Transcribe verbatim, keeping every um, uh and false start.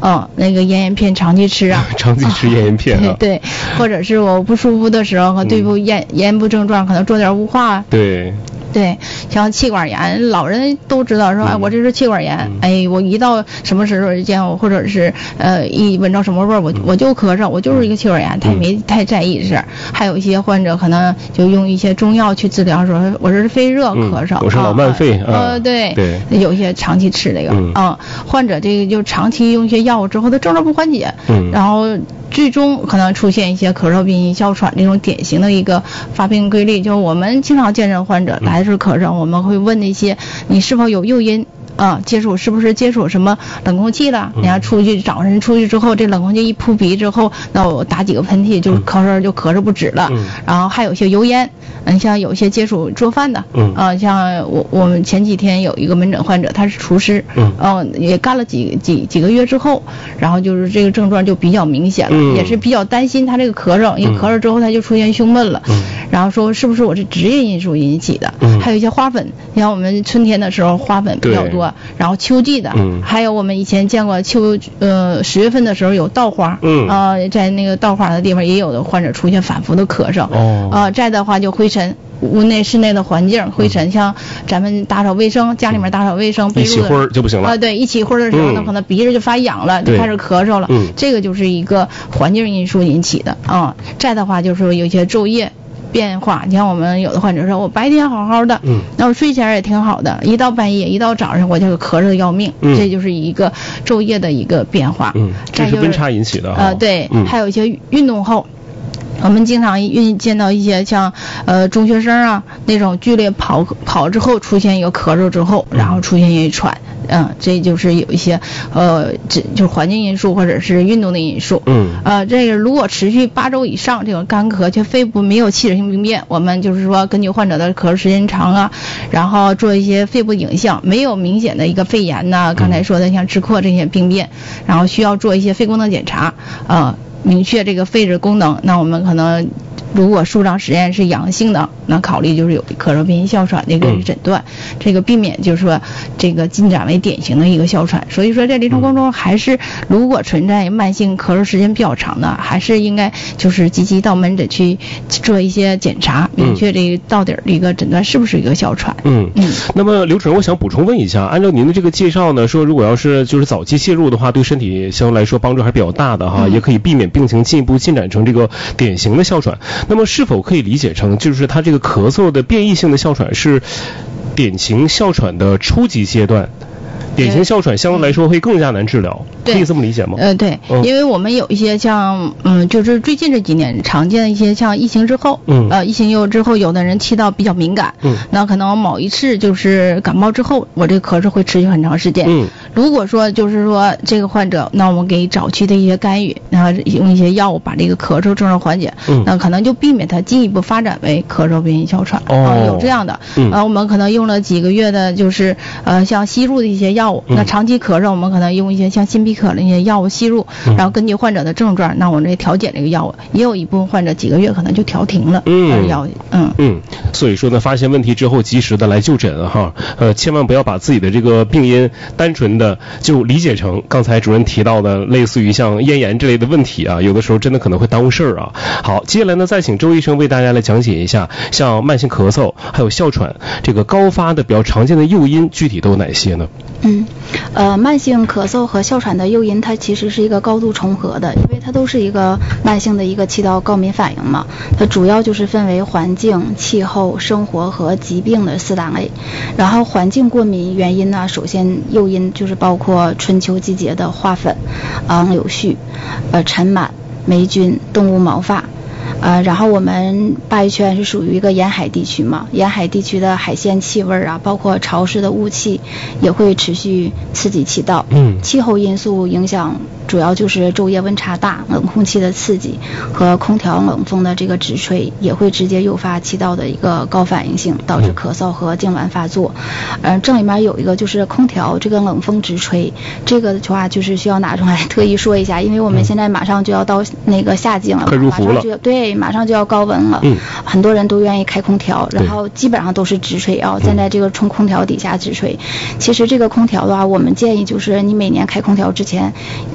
嗯，那个咽炎片长期吃啊， 长期吃咽炎片啊， 啊对, 对，或者是我不舒服的时候和对付咽、嗯、咽部症状，可能做点雾化。 对。 对，像气管炎，老人都知道说，哎，我这是气管炎， 嗯、 哎，我一到什么时候见我，或者是呃一闻着什么味儿，我我就咳嗽，我就是一个气管炎，他也没太在意这事儿。还有一些患者可能就用一些中药去治疗，说我这是肺热咳嗽， 嗯、我是老慢肺， 啊、呃对对， 有一些长期吃这个，嗯，啊、患者这个就长期用一些药物之后，他症状不缓解，嗯，然后最终可能出现一些咳嗽、鼻音、哮喘这种典型的一个发病规律。就我们经常见着患者来是咳嗽，我们会问那些你是否有诱因啊，接触是不是接触什么冷空气了？你要出去早晨出去之后，这冷空气一扑鼻之后，那我打几个喷嚏就咳嗽就咳嗽不止了。然后还有一些油烟，嗯，像有些接触做饭的，嗯啊，像我我们前几天有一个门诊患者，他是厨师，嗯，嗯也干了几几几个月之后，然后就是这个症状就比较明显了，也是比较担心他这个咳嗽，因为咳嗽之后他就出现胸闷了，然后说是不是我这职业因素引起的？还有一些花粉，你看我们春天的时候花粉比较多。然后秋季的，嗯，还有我们以前见过秋呃十月份的时候有稻花，嗯，呃在那个稻花的地方也有的患者出现反复的咳嗽，哦，呃再的话就灰尘。屋内室内的环境灰尘，像咱们打扫卫生，家里面打扫卫生， 一起灰就不行了啊、 呃。对，一起灰的时候呢，嗯、可能鼻子就发痒了，就开始咳嗽了。嗯，这个就是一个环境因素引起的啊、嗯。再的话就是有一些昼夜变化，你像我们有的患者说，我白天好好的，嗯，那我睡前也挺好的，一到半夜，一到早上我就咳嗽要命，嗯，这就是一个昼夜的一个变化， 嗯，这是温差引起的啊。 呃，对，嗯、还有一些运动后。我们经常运见到一些像呃中学生啊那种剧烈跑跑之后出现一个咳嗽之后，然后出现一喘，嗯，这就是有一些呃这就是环境因素或者是运动的因素，嗯，呃这个如果持续八周以上，这种干咳却肺部没有器质性病变，我们就是说根据患者的咳嗽时间长啊，然后做一些肺部影像，没有明显的一个肺炎呐、啊，刚才说的像支气这些病变，然后需要做一些肺功能检查，呃。明确这个肺质功能，那我们可能如果舒张实验是阳性的，那考虑就是有咳嗽、鼻音、哮喘的一个诊断，嗯、这个避免就是说这个进展为典型的一个哮喘。所以说在临床当中，还是如果存在慢性咳嗽时间比较长的，还是应该就是积极到门诊去做一些检查，明确这个到底的一个诊断是不是一个哮喘。 嗯嗯。那么刘主任，我想补充问一下，按照您的这个介绍呢，说如果要是就是早期介入的话，对身体相对来说帮助还是比较大的哈，嗯、也可以避免病情进一步进展成这个典型的哮喘。那么是否可以理解成，就是他这个咳嗽的变异性的哮喘是典型哮喘的初级阶段？典型哮喘相对来说会更加难治疗，可以这么理解吗？ 呃，对，嗯、因为我们有一些像，嗯，就是最近这几年常见的一些像疫情之后，嗯，呃，疫情又之后，有的人气道比较敏感，嗯，那可能某一次就是感冒之后，我这个咳嗽会持续很长时间，嗯，如果说就是说这个患者，那我们给早期的一些干预，然后用一些药物把这个咳嗽症状缓解，嗯，那可能就避免它进一步发展为咳嗽、鼻音、哮喘，哦、呃，有这样的，嗯，呃，我们可能用了几个月的，就是呃像吸入的一些药物。那长期咳嗽，我们可能用一些像辛皮可的一些药物吸入，然后根据患者的症状，那我们这调节这个药物，也有一部分患者几个月可能就调停了。嗯，药嗯嗯，所以说呢，发现问题之后及时的来就诊哈，呃，千万不要把自己的这个病因单纯的就理解成刚才主任提到的类似于像咽炎之类的问题啊，有的时候真的可能会耽误事儿啊。好，接下来呢，再请周医生为大家来讲解一下，像慢性咳嗽还有哮喘这个高发的比较常见的诱因具体都有哪些呢？ 嗯，呃，慢性咳嗽和哮喘的诱因，它其实是一个高度重合的，因为它都是一个慢性的一个气道高敏反应嘛。它主要就是分为环境、气候、生活和疾病的四大类。然后环境过敏原因呢，首先诱因就是包括春秋季节的花粉、昂柳絮、呃尘螨、霉菌、动物毛发。呃，然后我们鲅鱼圈是属于一个沿海地区嘛，沿海地区的海鲜气味啊，包括潮湿的雾气，也会持续刺激气道。嗯，气候因素影响主要就是昼夜温差大、冷空气的刺激和空调冷风的这个直吹，也会直接诱发气道的一个高反应性，导致咳嗽和痉挛发作。呃，这里面有一个就是空调这个冷风直吹，这个的话就是需要拿出来特意说一下，因为我们现在马上就要到那个夏季了， 快入伏了， 对。马上就要高温了，嗯，很多人都愿意开空调，然后基本上都是直吹啊，站在这个冲空调底下直吹。其实这个空调的话，我们建议就是你每年开空调之前